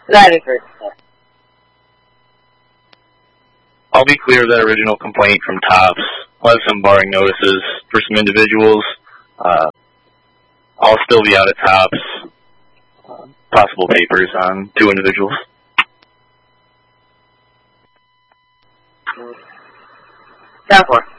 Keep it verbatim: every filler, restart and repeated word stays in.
That is correct. I'll be clear of that original complaint from Tops. I'll have some barring notices for some individuals. Uh, I'll still be out at Tops. Uh, possible papers on two individuals. Down for.